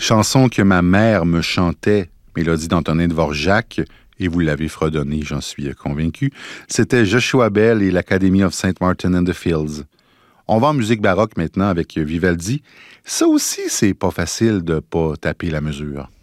Chanson que ma mère me chantait, mélodie d'Antonin Dvorak, et vous l'avez fredonné, j'en suis convaincu. C'était Joshua Bell et l'Academy of St. Martin and the Fields. On va en musique baroque maintenant avec Vivaldi. Ça aussi, c'est pas facile de pas taper la mesure.